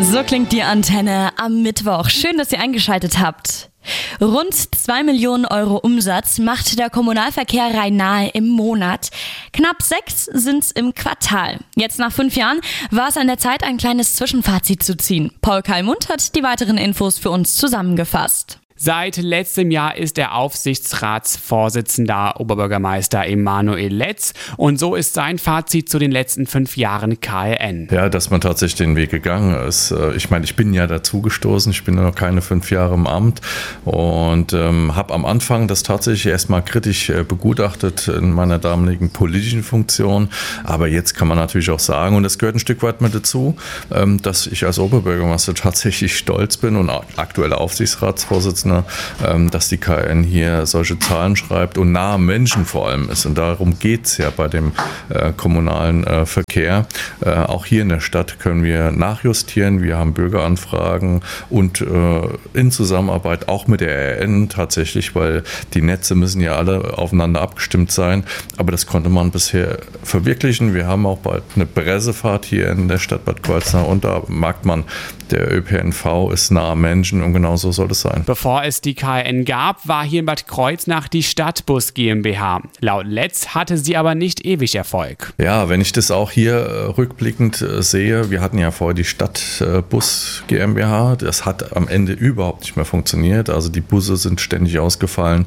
So klingt die Antenne am Mittwoch. Schön, dass ihr eingeschaltet habt. Rund 2 Millionen Euro Umsatz macht der Kommunalverkehr Rhein-Nahe im Monat. Knapp 6 sind's im Quartal. Jetzt nach 5 Jahren war es an der Zeit, ein kleines Zwischenfazit zu ziehen. Paul Kalmund hat die weiteren Infos für uns zusammengefasst. Seit letztem Jahr ist er Aufsichtsratsvorsitzender Oberbürgermeister Emanuel Letz und so ist sein Fazit zu den letzten 5 Jahren KRN. Ja, dass man tatsächlich den Weg gegangen ist. Ich meine, ich bin ja dazugestoßen, ich bin noch keine 5 Jahre im Amt und habe am Anfang das tatsächlich erstmal kritisch begutachtet in meiner damaligen politischen Funktion. Aber jetzt kann man natürlich auch sagen, und das gehört ein Stück weit mit dazu, dass ich als Oberbürgermeister tatsächlich stolz bin und aktueller Aufsichtsratsvorsitzender, dass die KRN hier solche Zahlen schreibt und nah am Menschen vor allem ist. Und darum geht es ja bei dem kommunalen Verkehr. Auch hier in der Stadt können wir nachjustieren. Wir haben Bürgeranfragen und in Zusammenarbeit auch mit der RN tatsächlich, weil die Netze müssen ja alle aufeinander abgestimmt sein. Aber das konnte man bisher verwirklichen. Wir haben auch bald eine Pressefahrt hier in der Stadt Bad Kreuznach und da merkt man, der ÖPNV ist nah am Menschen und genau so soll es sein. Bevor es die KRN gab, war hier in Bad Kreuznach die Stadtbus GmbH. Laut Letz hatte sie aber nicht ewig Erfolg. Ja, wenn ich das auch hier rückblickend sehe, wir hatten ja vorher die Stadtbus GmbH, das hat am Ende überhaupt nicht mehr funktioniert. Also die Busse sind ständig ausgefallen.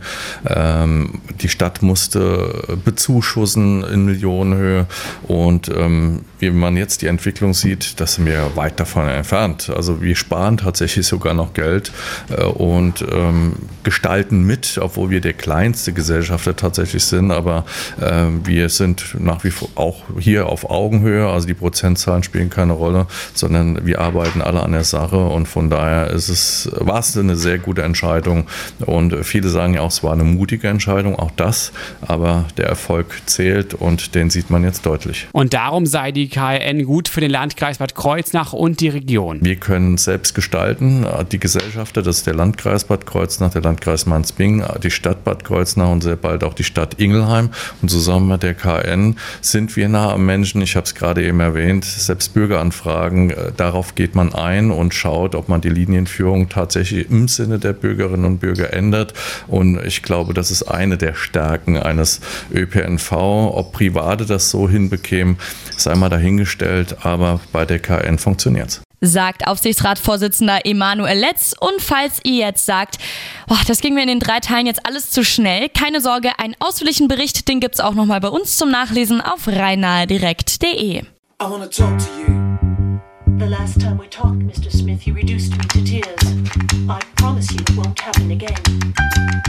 Die Stadt musste bezuschussen in Millionenhöhe und wie man jetzt die Entwicklung sieht, das sind wir weit davon entfernt. Also wir sparen tatsächlich sogar noch Geld und gestalten mit, obwohl wir der kleinste Gesellschafter tatsächlich sind, aber wir sind nach wie vor auch hier auf Augenhöhe, also die Prozentzahlen spielen keine Rolle, sondern wir arbeiten alle an der Sache und von daher war es eine sehr gute Entscheidung und viele sagen ja auch, es war eine mutige Entscheidung, auch das, aber der Erfolg zählt und den sieht man jetzt deutlich. Und darum sei die KRN gut für den Landkreis Bad Kreuznach und die Region. Wir können selbst gestalten, die Gesellschafter, das ist der Landkreis Bad Kreuznach, der Landkreis Mainz-Bingen, die Stadt Bad Kreuznach und sehr bald auch die Stadt Ingelheim. Und zusammen mit der KRN sind wir nah am Menschen. Ich habe es gerade eben erwähnt, selbst Bürgeranfragen, darauf geht man ein und schaut, ob man die Linienführung tatsächlich im Sinne der Bürgerinnen und Bürger ändert. Und ich glaube, das ist eine der Stärken eines ÖPNV. Ob Private das so hinbekämen, sei mal dahingestellt, aber bei der KRN funktioniert es. Sagt Aufsichtsratsvorsitzender Emanuel Letz. Und falls ihr jetzt sagt, das ging mir in den 3 Teilen jetzt alles zu schnell, keine Sorge, einen ausführlichen Bericht, den gibt's auch nochmal bei uns zum Nachlesen auf rheinnahedirekt.de. I wanna talk to you. The last time we talked, Mr. Smith, you reduced me to tears. I promise you it won't happen again.